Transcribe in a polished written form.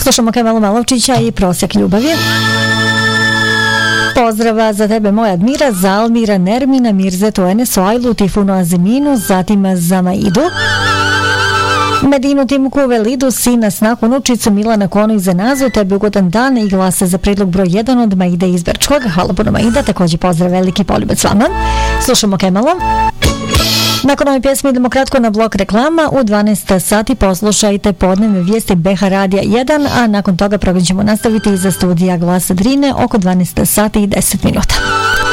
Slušamo Kemalu Malovčića i Prosjek ljubavi. Pozdrava za tebe moja Admira, za Almira, Nermina, Mirzetu, Enesu, Ajlu, Tifunu, Azeminu, zatim za Maidu, Medinu, Timuku, Velidu, sina, snaku, unučicu, Milana, Konu i Zenazu, tebi ugodan dan i glasa za predlog broj 1 od Maide iz Brčkog. Hvala puno Maida, također pozdrav veliki poljubac vama. Slušamo Kemala. Nakon ove pjesme idemo kratko na blok reklama. U 12 sati poslušajte podnevne vijesti BH Radija 1, a nakon toga program ćemo nastaviti iza studija Glasa Drine oko 12 sati i 10 minuta.